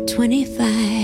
25.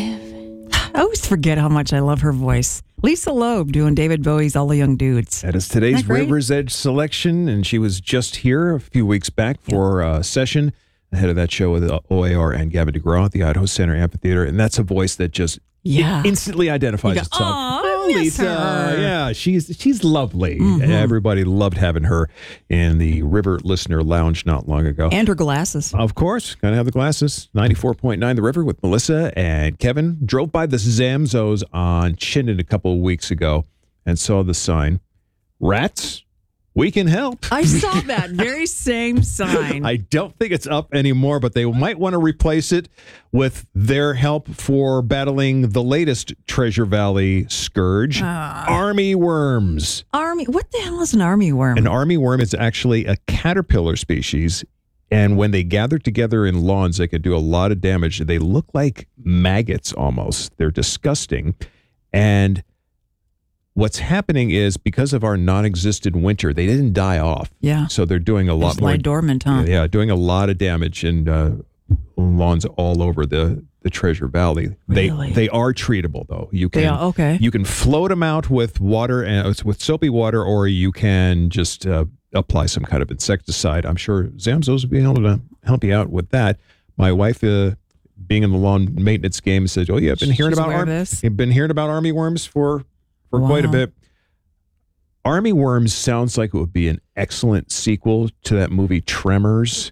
I always forget how much I love her voice. Lisa Loeb doing David Bowie's All the Young Dudes. That is today's River's Edge selection, and she was just here a few weeks back for a session ahead of that show with OAR and Gavin DeGraw at the Idaho Center Amphitheater, and that's a voice that just instantly identifies itself. Oh, Lisa. Yeah, she's lovely. Mm-hmm. Everybody loved having her in the River Listener Lounge not long ago. And her glasses. Of course, gotta have the glasses. 94.9 The River with Melissa and Kevin. Drove by the Zamzos on Chinden a couple of weeks ago and saw the sign, Rats, we can help. I saw that very same sign. I don't think it's up anymore, but they might want to replace it with their help for battling the latest Treasure Valley scourge, army worms. What the hell is an army worm? An army worm is actually a caterpillar species, and when they gather together in lawns, they can do a lot of damage. They look like maggots almost. They're disgusting, and what's happening is because of our non-existent winter, they didn't die off. Yeah. So they're doing a lot more. Lie dormant, huh? Yeah, doing a lot of damage in lawns all over the Treasure Valley. Really? They are treatable though. You can okay. You can float them out with water and with soapy water, or you can just apply some kind of insecticide. I'm sure Zamzos will be able to help you out with that. My wife, being in the lawn maintenance game, said, "Oh yeah, I've been hearing about army worms for quite a bit." Army Worms sounds like it would be an excellent sequel to that movie Tremors.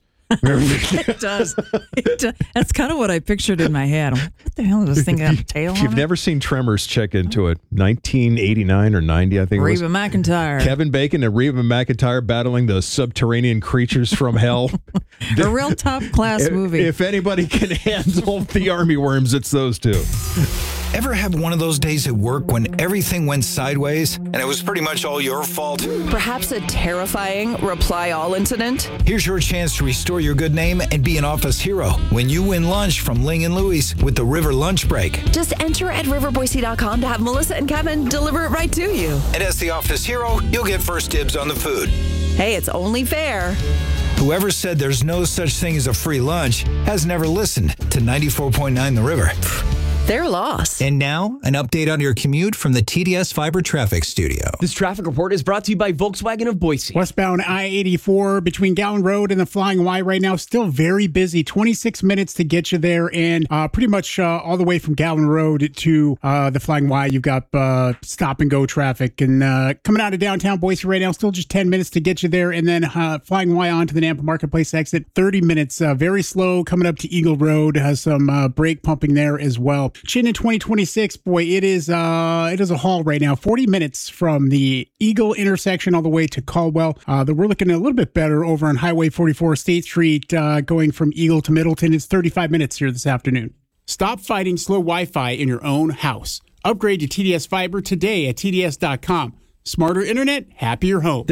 It does. That's kind of what I pictured in my head. I'm like, what the hell is this thing got a tail on If you've never seen Tremors, check into it. 1989 or 90, I think Reba McEntire. Kevin Bacon and Reba McEntire battling the subterranean creatures from hell. A real top-class movie. If anybody can handle the army worms, it's those two. Ever have one of those days at work when everything went sideways and it was pretty much all your fault? Perhaps a terrifying reply all incident? Here's your chance to restore your good name and be an office hero when you win lunch from Ling & Louie's with the River Lunch Break. Just enter at riverboise.com to have Melissa and Kevin deliver it right to you. And as the office hero, you'll get first dibs on the food. Hey, it's only fair. Whoever said there's no such thing as a free lunch has never listened to 94.9 The River. They're lost. And now, an update on your commute from the TDS Fiber Traffic Studio. This traffic report is brought to you by Volkswagen of Boise. Westbound I-84 between Gallon Road and the Flying Y right now, still very busy. 26 minutes to get you there, and pretty much all the way from Gallon Road to the Flying Y, you've got stop-and-go traffic. And coming out of downtown Boise right now, still just 10 minutes to get you there, and then Flying Y onto the Nampa Marketplace exit, 30 minutes. Very slow coming up to Eagle Road. Has some brake pumping there as well. Chinden 2026, boy, it is a haul right now. 40 minutes from the Eagle intersection all the way to Caldwell. We're looking a little bit better over on Highway 44 State Street, going from Eagle to Middleton. It's 35 minutes here this afternoon. Stop fighting slow Wi-Fi in your own house. Upgrade to TDS Fiber today at TDS.com. Smarter internet, happier home.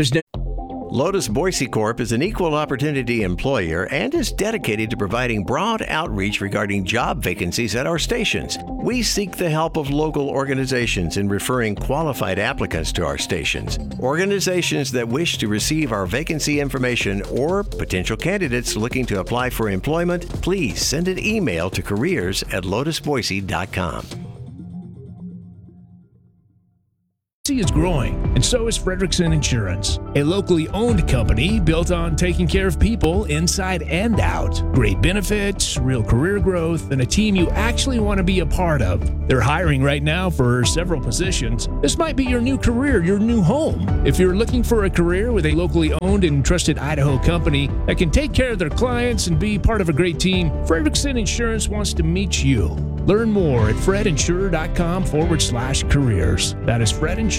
Lotus Boise Corp is an equal opportunity employer and is dedicated to providing broad outreach regarding job vacancies at our stations. We seek the help of local organizations in referring qualified applicants to our stations. Organizations that wish to receive our vacancy information or potential candidates looking to apply for employment, please send an email to careers@lotusboise.com. Is growing, and so is Frederickson Insurance, a locally owned company built on taking care of people inside and out. Great benefits, real career growth, and a team you actually want to be a part of. They're hiring right now for several positions. This might be your new career, your new home. If you're looking for a career with a locally owned and trusted Idaho company that can take care of their clients and be part of a great team, Frederickson Insurance wants to meet you. Learn more at fredinsure.com/careers. That is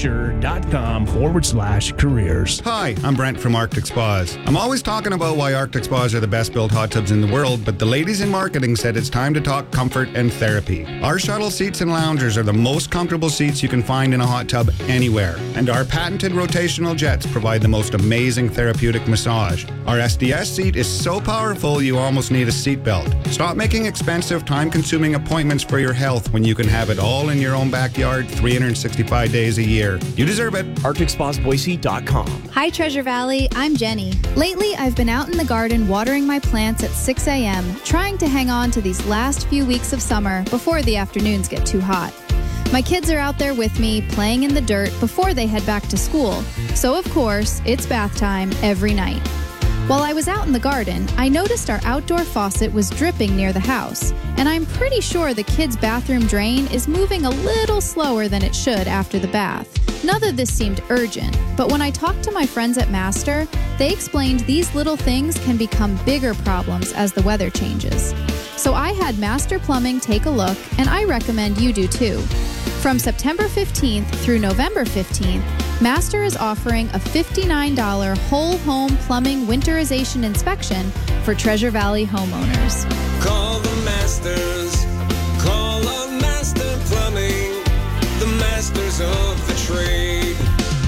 fredinsure.com/careers. Hi, I'm Brent from Arctic Spas. I'm always talking about why Arctic Spas are the best built hot tubs in the world, but the ladies in marketing said it's time to talk comfort and therapy. Our shuttle seats and loungers are the most comfortable seats you can find in a hot tub anywhere. And our patented rotational jets provide the most amazing therapeutic massage. Our SDS seat is so powerful you almost need a seatbelt. Stop making expensive, time-consuming appointments for your health when you can have it all in your own backyard 365 days a year. year. You deserve it. ArcticSpasBoise.com. Hi, Treasure Valley. I'm Jenny. Lately, I've been out in the garden watering my plants at 6 a.m., trying to hang on to these last few weeks of summer before the afternoons get too hot. My kids are out there with me, playing in the dirt before they head back to school. So, of course, it's bath time every night. While I was out in the garden, I noticed our outdoor faucet was dripping near the house, and I'm pretty sure the kids' bathroom drain is moving a little slower than it should after the bath. None of this seemed urgent, but when I talked to my friends at Master, they explained these little things can become bigger problems as the weather changes. So I had Master Plumbing take a look, and I recommend you do too. From September 15th through November 15th, Master is offering a $59 whole home plumbing winterization inspection for Treasure Valley homeowners. Call the Masters. Call up Master Plumbing, the masters of the trade.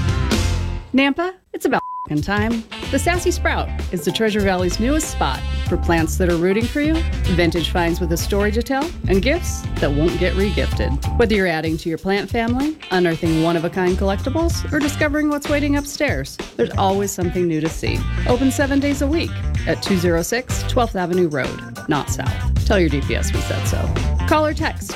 Nampa, it's about time. The Sassy Sprout is the Treasure Valley's newest spot for plants that are rooting for you, vintage finds with a story to tell, and gifts that won't get regifted. Whether you're adding to your plant family, unearthing one-of-a-kind collectibles, or discovering what's waiting upstairs, there's always something new to see. Open 7 days a week at 206 12th Avenue Road, not south. Tell your DPS we said so. Call or text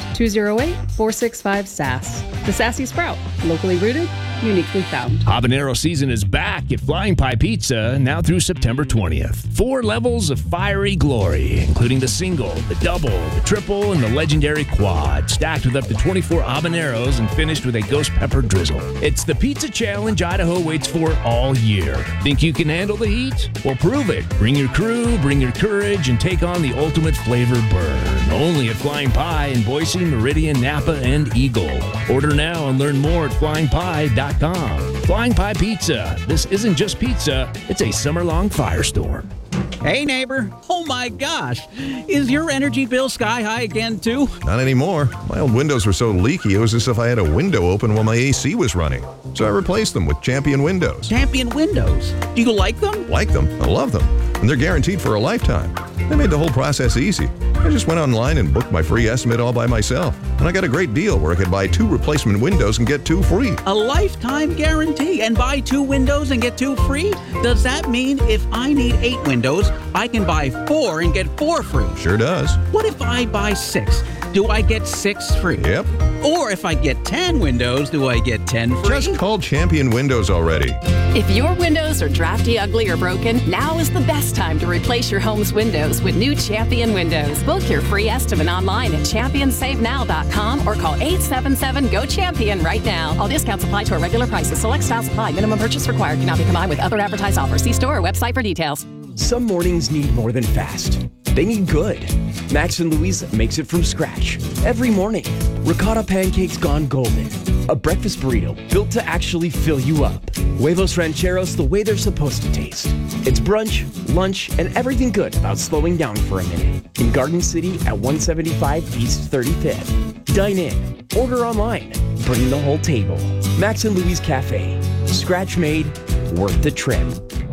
208-465-SAS. The Sassy Sprout, locally rooted, uniquely found. Habanero season is back at Flying Pie Pizza now through September 20th. 4 levels of fiery glory, including the single, the double, the triple, and the legendary quad, stacked with up to 24 habaneros and finished with a ghost pepper drizzle. It's the pizza challenge Idaho waits for all year. Think you can handle the heat? Well, prove it. Bring your crew, bring your courage, and take on the ultimate flavor burn. Only at Flying Pie in Boise, Meridian, Napa, and Eagle. Order now and learn more at flyingpie.com. Flying Pie Pizza. This isn't just pizza, it's a summer-long firestorm. Hey, neighbor. Oh, my gosh. Is your energy bill sky high again, too? Not anymore. My old windows were so leaky, it was as if I had a window open while my AC was running. So I replaced them with Champion windows. Champion windows? Do you like them? Like them. I love them. And they're guaranteed for a lifetime. They made the whole process easy. I just went online and booked my free estimate all by myself. And I got a great deal where I could buy 2 replacement windows and get 2 free. A lifetime guarantee and buy 2 windows and get 2 free? Does that mean if I need 8 windows, I can buy 4 and get 4 free? Sure does. What if I buy 6? Do I get 6 free? Yep. Or if I get 10 windows, do I get 10 free? Just call Champion Windows already. If your windows are drafty, ugly, or broken, now is the best time to replace your home's windows with new Champion Windows. Book your free estimate online at championsavenow.com or call 877-GO-CHAMPION right now. All discounts apply to our regular prices. Select styles apply. Minimum purchase required. Cannot be combined with other advertised offers. See store or website for details. Some mornings need more than fast. They need good. Max and Louise makes it from scratch. Every morning, ricotta pancakes gone golden. A breakfast burrito built to actually fill you up. Huevos rancheros the way they're supposed to taste. It's brunch, lunch, and everything good about slowing down for a minute. In Garden City at 175 East 35th. Dine in, order online, bring the whole table. Max and Louise Cafe. Scratch made, worth the trip.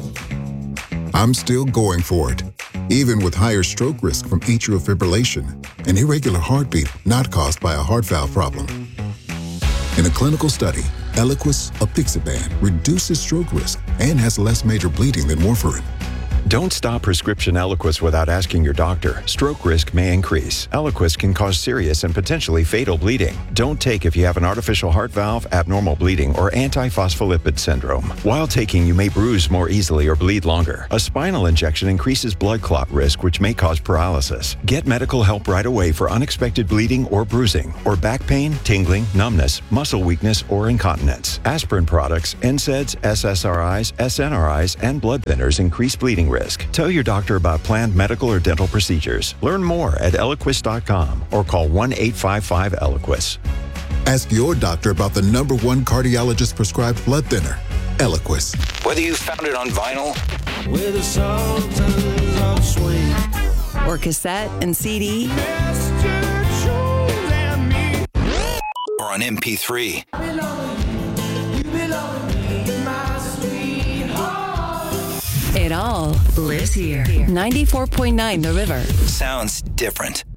I'm still going for it, even with higher stroke risk from atrial fibrillation, an irregular heartbeat not caused by a heart valve problem. In a clinical study, Eliquis apixaban reduces stroke risk and has less major bleeding than warfarin. Don't stop prescription Eliquis without asking your doctor. Stroke risk may increase. Eliquis can cause serious and potentially fatal bleeding. Don't take if you have an artificial heart valve, abnormal bleeding, or antiphospholipid syndrome. While taking, you may bruise more easily or bleed longer. A spinal injection increases blood clot risk, which may cause paralysis. Get medical help right away for unexpected bleeding or bruising, or back pain, tingling, numbness, muscle weakness, or incontinence. Aspirin products, NSAIDs, SSRIs, SNRIs, and blood thinners increase bleeding risk. Tell your doctor about planned medical or dental procedures. Learn more at Eliquis.com or call 1-855-ELIQUIS. Ask your doctor about the #1 cardiologist prescribed blood thinner, Eliquis. Whether you found it on vinyl With the sultans of swing. Or cassette and CD. or on MP3. It all lives here. 94.9 The River. Sounds different.